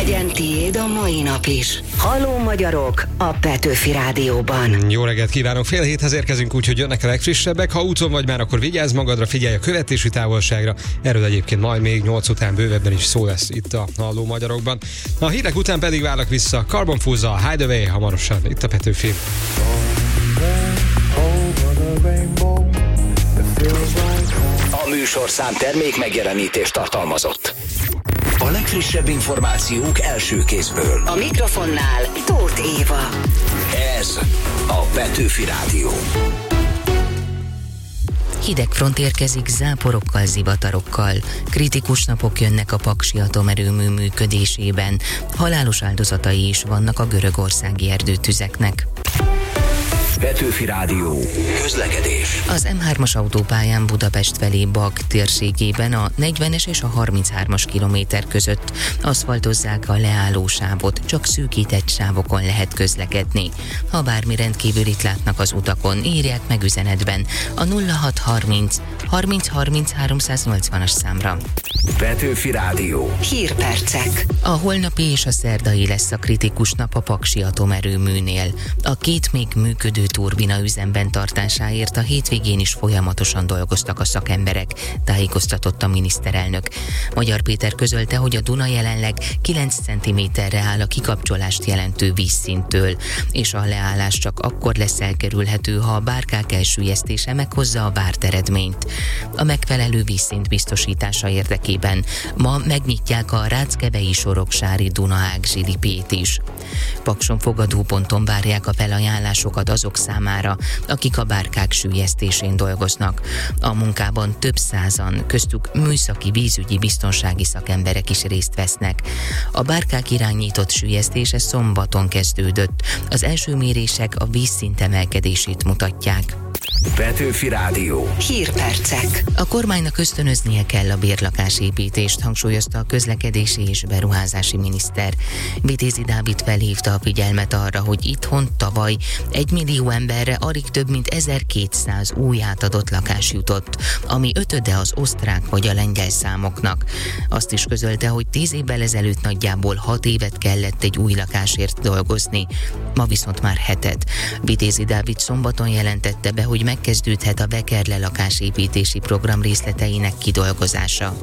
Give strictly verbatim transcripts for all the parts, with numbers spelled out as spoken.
Legyen tiéd a mai nap is. Halló magyarok a Petőfi Rádióban. Jó reggelt kívánok, fél héthez érkezünk, úgyhogy jönnek a legfrissebbek. Ha úton vagy már, akkor vigyázz magadra, figyelj a követési távolságra. Erről egyébként majd még nyolc után bővebben is szó lesz itt a Halló magyarokban. A hírek után pedig várlak vissza Carbon Fúza, Hideaway hamarosan itt a Petőfi. A műsorszám termék megjelenítést tartalmazott. A legfrissebb információk első kézből. A mikrofonnál Tóth Éva. Ez a Petőfi Rádió. Hideg front érkezik záporokkal, zivatarokkal. Kritikus napok jönnek a paksi atomerőmű működésében. Halálos áldozatai is vannak a görögországi erdőtüzeknek. Petőfi Rádió. Közlekedés. Az em hármas autópályán Budapest felé Bag térségében a negyvenes és a harminchármas kilométer között aszfaltozzák a leállósávot, csak szűkített sávokon lehet közlekedni. Ha bármi rendkívülit látnak az utakon, írják meg üzenetben a nulla hat harminc harminc harminc háromszáznyolcvanas számra. Petőfi Rádió. Hírpercek. A holnapi és a szerdai lesz a kritikus nap a paksi atomerőműnél. A két még működő turbina üzemben tartásáért a hétvégén is folyamatosan dolgoztak a szakemberek, tájékoztatott a miniszterelnök. Magyar Péter közölte, hogy a Duna jelenleg kilenc centiméterre áll a kikapcsolást jelentő vízszinttől, és a leállás csak akkor lesz elkerülhető, ha a bárkák elsüllyesztése meghozza a várt eredményt. A megfelelő vízszint biztosítása érdekében ma megnyitják a Ráckevei-Soroksári Dunaág zsilipét is. Pakson fogadóponton várják a felajánlásokat azok számára, akik a bárkák süllyesztésén dolgoznak. A munkában több százan, köztük műszaki vízügyi biztonsági szakemberek is részt vesznek. A bárkák irányított süllyesztése szombaton kezdődött. Az első mérések a vízszint emelkedését mutatják. Petőfi Rádió. Hírpercek. A kormánynak ösztönöznie kell a bérlakásépítést, hangsúlyozta a közlekedési és beruházási miniszter. Vitézi Dávid felhívta a figyelmet arra, hogy itthon tavaly egy millió emberre alig több mint ezerkétszáz új átadott lakás jutott, ami ötöde az osztrák vagy a lengyel számoknak. Azt is közölte, hogy tíz évvel ezelőtt nagyjából hat évet kellett egy új lakásért dolgozni, ma viszont már hetet. Vitézi Dávid szombaton jelentette be, hogy megkezdődhet a Bekerle lakásépítési program részleteinek kidolgozása.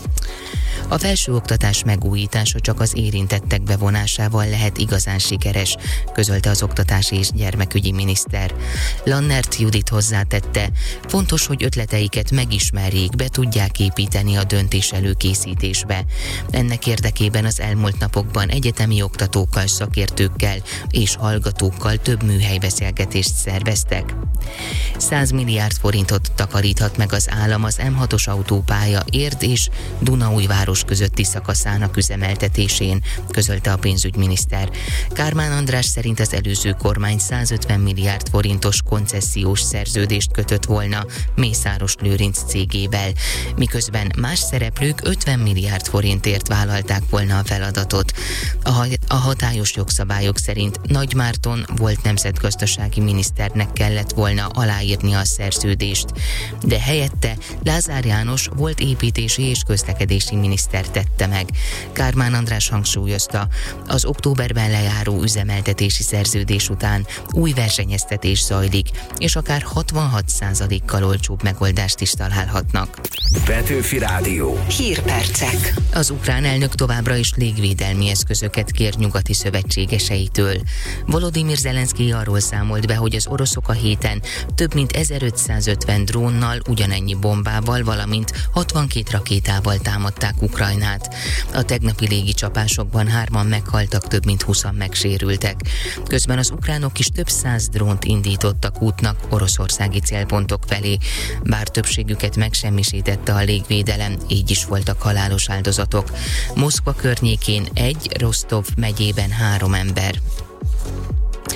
A felsőoktatás megújítása csak az érintettek bevonásával lehet igazán sikeres, közölte az oktatási és gyermekügyi miniszter. Lannert Judit hozzátette, fontos, hogy ötleteiket megismerjék, be tudják építeni a döntés előkészítésbe. Ennek érdekében az elmúlt napokban egyetemi oktatókkal, szakértőkkel és hallgatókkal több műhelybeszélgetést szerveztek. száz milliárd forintot takaríthat meg az állam az em hatos autópálya Érd és Dunaújváros közötti szakaszának üzemeltetésén, közölte a pénzügyminiszter. Kármán András szerint az előző kormány százötven milliárd forintos koncesziós szerződést kötött volna Mészáros Lőrinc cégével, miközben más szereplők ötven milliárd forintért vállalták volna a feladatot. A, a hatályos jogszabályok szerint Nagy Márton volt nemzetgazdasági miniszternek kellett volna aláírni a szerződést, de helyette Lázár János volt építési és közlekedési miniszter tette meg. Kármán András hangsúlyozta, az októberben lejáró üzemeltetési szerződés után új versenyeztetés zajlik, és akár hatvanhat százalékkal olcsóbb megoldást is találhatnak. Petőfi Rádió. Hírpercek. Az ukrán elnök továbbra is légvédelmi eszközöket kér nyugati szövetségeseitől. Volodymyr Zelenszkij arról számolt be, hogy az oroszok a héten több mint ezerötszázötven drónnal, ugyanennyi bombával, valamint hatvankét rakétával támadták Ukrajnát. A tegnapi légicsapásokban hárman meghaltak, több mint húszan megsérültek. Közben az ukránok is több száz drónt indítottak útnak oroszországi célpontok felé. Bár többségüket megsemmisítette a légvédelem, így is voltak halálos áldozatok. Moszkva környékén egy, Rostov megyében három ember.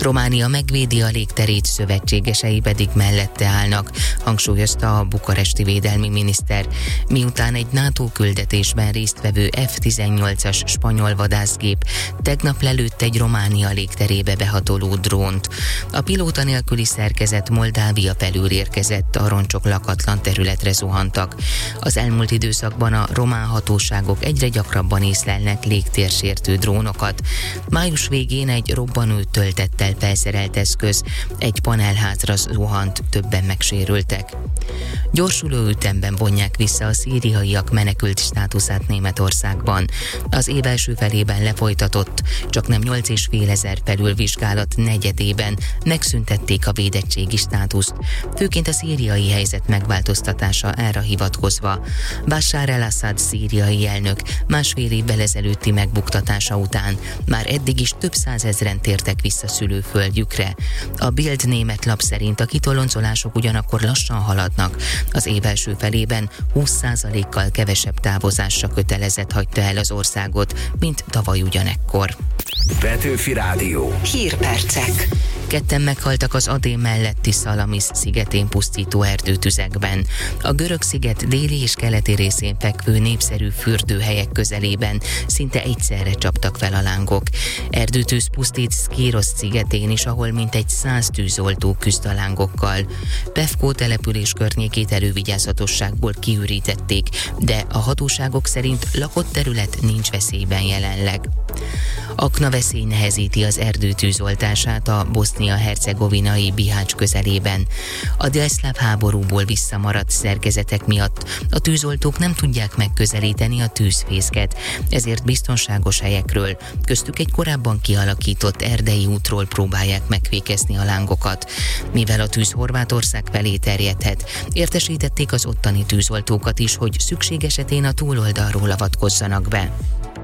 Románia megvédi a légterét, szövetségesei pedig mellette állnak, hangsúlyozta a bukaresti védelmi miniszter, miután egy NATO küldetésben résztvevő ef tizennyolcas spanyol vadászgép tegnap lelőtt egy Románia légterébe behatoló drónt. A pilóta nélküli szerkezet Moldávia felül érkezett, a roncsok lakatlan területre zuhantak. Az elmúlt időszakban a román hatóságok egyre gyakrabban észlelnek légtérsértő drónokat. Május végén egy robbanő töltettel felszerelt eszköz egy panelházra zuhant, többen megsérültek. Gyorsuló ütemben vonják vissza a szíriaiak menekült státuszát Németországban. Az év első felében lefolytatott, csak nem nyolc és fél ezer felülvizsgálat negyedében megszüntették a védettségi státuszt, főként a szíriai helyzet megváltoztatása erre hivatkozva. Bashar al-Assad szíriai elnök másfél évvel ezelőtti megbuktatása után már eddig is több százezren tértek vissza szülőföldjükre. A Bild német lap szerint a kitoloncolások ugyanakkor lassan haladnak. Az év első felében húsz százalékkal kevesebb távozásra kötelezett hagyta el az országot, mint tavaly ugyanekkor. Petőfi Rádió. Hírpercek. Ketten meghaltak az Adén melletti Szalamis szigetén pusztító erdőtüzekben. A görög sziget déli és keleti részén fekvő népszerű fürdőhelyek közelében szinte egyszerre csaptak fel a lángok. Erdőtűz pusztít Szkirosz szigetén is, ahol mintegy száz tűzoltó küzd a lángokkal. Pevkó település környékét elővigyázatosságból kiürítették, de a hatóságok szerint lakott terület nincs veszélyben jelenleg. Aknaveszély nehezíti az erdőtűzoltását a bosznia-hercegovinai Bihács közelében. A délszláv háborúból visszamaradt szerkezetek miatt a tűzoltók nem tudják megközelíteni a tűzfészket, ezért biztonságos helyekről, köztük egy korábban kialakított erdei útról próbálják megfékezni a lángokat. Mivel a tűz Horvátország felé terjedhet, értesítették az ottani tűzoltókat is, hogy szükség esetén a túloldalról avatkozzanak be.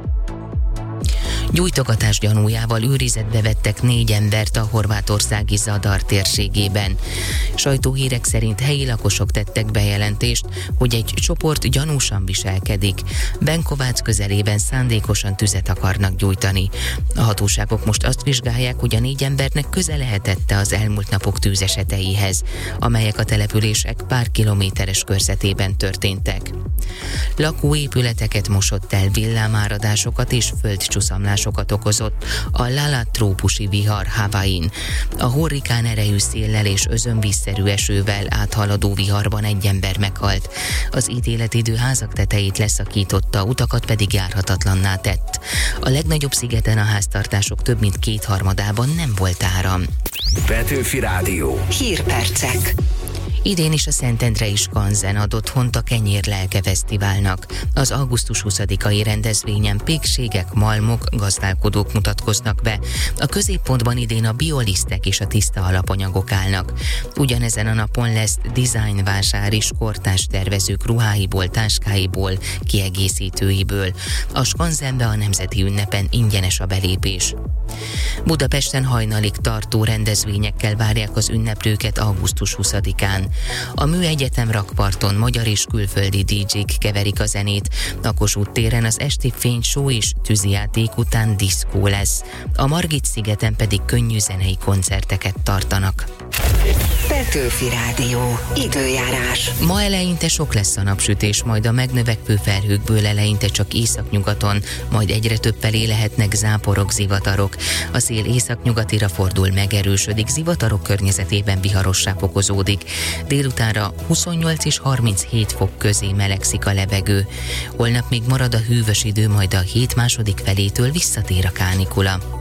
Gyújtogatás gyanújával őrizetbe vettek négy embert a horvátországi Zadar térségében. Sajtóhírek szerint helyi lakosok tettek bejelentést, hogy egy csoport gyanúsan viselkedik. Benkovác közelében szándékosan tüzet akarnak gyújtani. A hatóságok most azt vizsgálják, hogy a négy embernek köze lehetette az elmúlt napok tűzeseteihez, amelyek a települések pár kilométeres körzetében történtek. Lakóépületeket mosott el, villámáradásokat és földcsúszamlásokat okozott a Lala trópusi vihar Havain. A hurrikán erejű széllel és özönvízszerű esővel áthaladó viharban egy ember meghalt. Az ítéletidő házak tetejét leszakította, utakat pedig járhatatlanná tett. A legnagyobb szigeten a háztartások több mint kétharmadában nem volt áram. Petőfi Rádió. Hírpercek. Idén is a Szentendrei Skanzen ad otthont a Kenyér Lelke Fesztiválnak. Az augusztus huszadikai rendezvényen pékségek, malmok, gazdálkodók mutatkoznak be. A középpontban idén a biolisztek és a tiszta alapanyagok állnak. Ugyanezen a napon lesz design vásár is kortárs tervezők ruháiból, táskáiból, kiegészítőiből. A Skanzenbe a nemzeti ünnepen ingyenes a belépés. Budapesten hajnalig tartó rendezvényekkel várják az ünneplőket augusztus huszadikán. A Műegyetem rakparton magyar és külföldi dé dzsék keverik a zenét, a Kossuth téren az esti fényshow és tűzijáték után diszkó lesz. A Margit-szigeten pedig könnyű zenei koncerteket tartanak. Petőfi Rádió. Időjárás. Ma eleinte sok lesz a napsütés, majd a megnövekvő felhőkből eleinte csak északnyugaton, majd egyre több felé lehetnek záporok, zivatarok. A szél északnyugatira fordul, megerősödik, zivatarok környezetében viharossá fokozódik. Délutánra huszonnyolc és harminchét fok közé melegszik a levegő. Holnap még marad a hűvös idő, majd a hét második felétől visszatér a kánikula.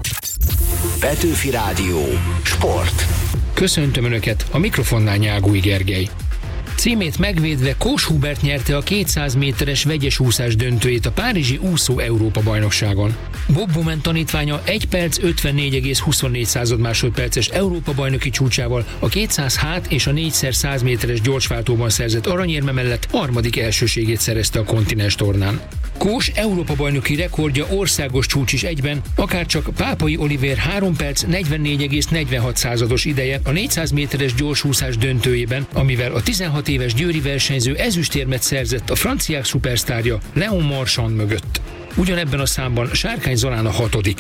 Petőfi Rádió. Sport. Köszöntöm Önöket, a mikrofonnál Nyágúj Gergely. Címét megvédve Kós Hubert nyerte a kétszáz méteres vegyes úszás döntőjét a párizsi úszó Európa-bajnokságon. Bob Bowman tanítványa egy perc ötvennégy egész huszonnégy másodperces Európa-bajnoki csúcsával a kétszáz hát és a négyszer száz méteres gyorsváltóban szerzett aranyérme mellett harmadik elsőségét szerezte a kontinens tornán. Kós Európa-bajnoki rekordja országos csúcs is egyben, akárcsak Pápai Olivér három perc negyvennégy egész negyvenhat százados ideje a négyszáz méteres gyorsúszás döntőjében, amivel a tizenhat éves győri versenyző ezüstérmet szerzett a franciák szupersztárja Léon Marchand mögött. Ugyanebben a számban Sárkány Zolán a hatodik.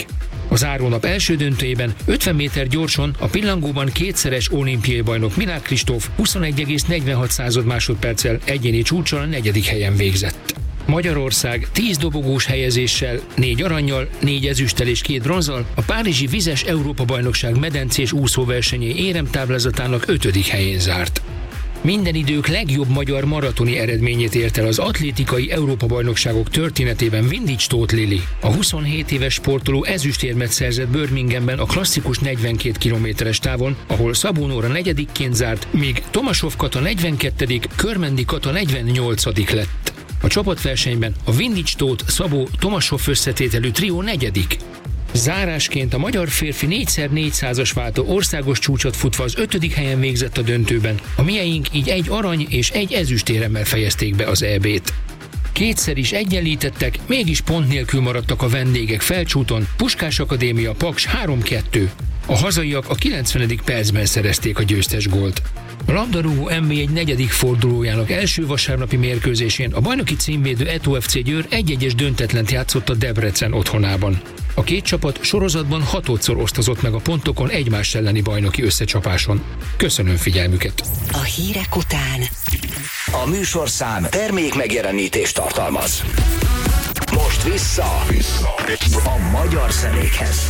A zárónap első döntőjében ötven méter gyorson a pillangóban kétszeres olimpiai bajnok Milák Kristóf huszonegy egész negyvenhat másodperccel egyéni csúccsal a negyedik helyen végzett. Magyarország tíz dobogós helyezéssel, négy arannyal, négy ezüsttel és két bronzzal a párizsi vizes Európa-bajnokság medencés úszóversenyé éremtáblázatának ötödik helyén zárt. Minden idők legjobb magyar maratoni eredményét ért el az atlétikai Európa-bajnokságok történetében Vindics Tóth Lili. A huszonhét éves sportoló ezüstérmet szerzett Birminghamben a klasszikus negyvenkét kilométeres távon, ahol Szabó Nóra negyedikként zárt, míg Tomasov Kata negyvenkettedik, Körmendi Kata negyvennyolcadik lett. A csapatversenyben a Vindics Tóth Szabó Tomasov összetételű trió negyedik. Zárásként a magyar férfi négy szer négyszázas váltó országos csúcsot futva az ötödik helyen végzett a döntőben, a mieink így egy arany és egy ezüstéremmel fejezték be az é bét. Kétszer is egyenlítettek, mégis pont nélkül maradtak a vendégek Felcsúton, Puskás Akadémia Paks három kettő. A hazaiak a kilencvenedik percben szerezték a győztes gólt. A labdarúgó en bé egy negyedik fordulójának első vasárnapi mérkőzésén a bajnoki címvédő é té o ef cé Győr egy-egyes döntetlent játszott a Debrecen otthonában. A két csapat sorozatban hatodszor osztozott meg a pontokon egymás elleni bajnoki összecsapáson. Köszönöm figyelmüket! A hírek után A műsorszám termék megjelenítést tartalmaz. Most vissza, vissza. a magyar zenékhez.